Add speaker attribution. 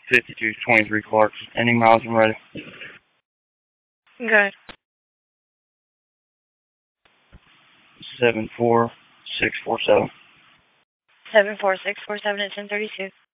Speaker 1: 5223 Clark. Any miles and ready.
Speaker 2: Good.
Speaker 1: 74647.
Speaker 2: 74647 at 1032.